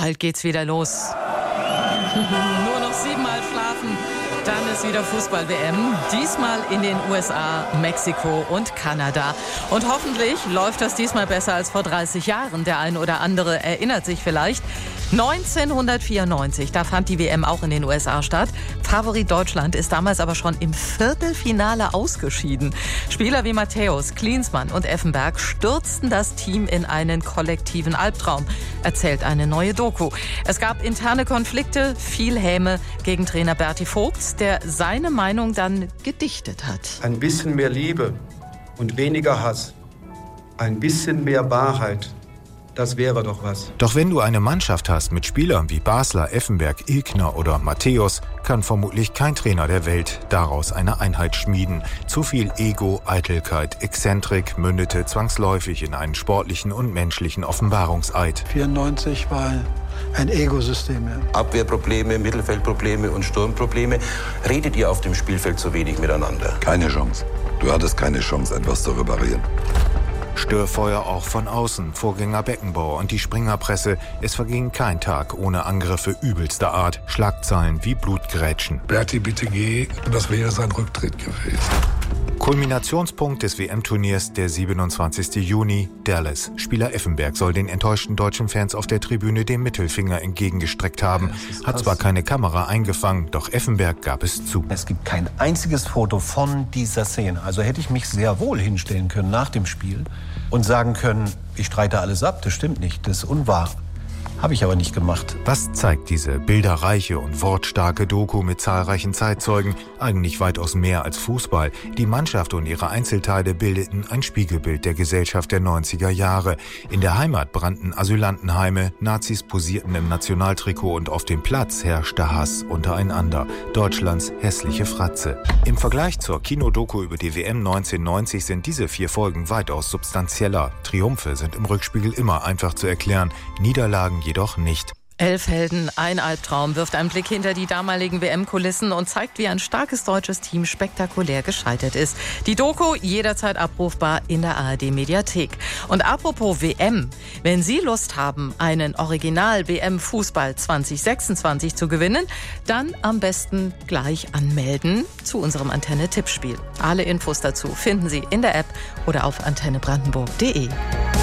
Bald geht's wieder los. Nur noch 7-mal schlafen, dann ist wieder Fußball-WM. Diesmal in den USA, Mexiko und Kanada. Und hoffentlich läuft das diesmal besser als vor 30 Jahren. Der ein oder andere erinnert sich vielleicht. 1994, da fand die WM auch in den USA statt. Favorit Deutschland ist damals aber schon im Viertelfinale ausgeschieden. Spieler wie Matthäus, Klinsmann und Effenberg stürzten das Team in einen kollektiven Albtraum, erzählt eine neue Doku. Es gab interne Konflikte, viel Häme gegen Trainer Berti Vogts, der seine Meinung dann gedichtet hat. Ein bisschen mehr Liebe und weniger Hass. Ein bisschen mehr Wahrheit. Das wäre doch was. Doch wenn du eine Mannschaft hast mit Spielern wie Basler, Effenberg, Ilkner oder Matthäus, kann vermutlich kein Trainer der Welt daraus eine Einheit schmieden. Zu viel Ego, Eitelkeit, Exzentrik mündete zwangsläufig in einen sportlichen und menschlichen Offenbarungseid. 94 war ein Ego-System. Ja. Abwehrprobleme, Mittelfeldprobleme und Sturmprobleme. Redet ihr auf dem Spielfeld zu wenig miteinander? Keine Chance. Du hattest keine Chance, etwas zu reparieren. Störfeuer auch von außen, Vorgänger Beckenbauer und die Springerpresse. Es verging kein Tag ohne Angriffe übelster Art, Schlagzeilen wie Blutgrätschen. Berti, bitte geh, das wäre sein Rücktritt gewesen. Kulminationspunkt des WM-Turniers, der 27. Juni, Dallas. Spieler Effenberg soll den enttäuschten deutschen Fans auf der Tribüne den Mittelfinger entgegengestreckt haben. Hat zwar keine Kamera eingefangen, doch Effenberg gab es zu. Es gibt kein einziges Foto von dieser Szene. Also hätte ich mich sehr wohl hinstellen können nach dem Spiel und sagen können, ich streite alles ab, das stimmt nicht, das ist unwahr. Habe ich aber nicht gemacht. Was zeigt diese bilderreiche und wortstarke Doku mit zahlreichen Zeitzeugen? Eigentlich weitaus mehr als Fußball. Die Mannschaft und ihre Einzelteile bildeten ein Spiegelbild der Gesellschaft der 90er Jahre. In der Heimat brannten Asylantenheime, Nazis posierten im Nationaltrikot und auf dem Platz herrschte Hass untereinander. Deutschlands hässliche Fratze. Im Vergleich zur Kinodoku über die WM 1990 sind diese 4 Folgen weitaus substanzieller. Triumphe sind im Rückspiegel immer einfach zu erklären, Niederlagen jedoch nicht. 11 Helden, ein Albtraum, wirft einen Blick hinter die damaligen WM-Kulissen und zeigt, wie ein starkes deutsches Team spektakulär gescheitert ist. Die Doku jederzeit abrufbar in der ARD-Mediathek. Und apropos WM, wenn Sie Lust haben, einen Original-WM-Fußball 2026 zu gewinnen, dann am besten gleich anmelden zu unserem Antenne-Tippspiel. Alle Infos dazu finden Sie in der App oder auf antennebrandenburg.de.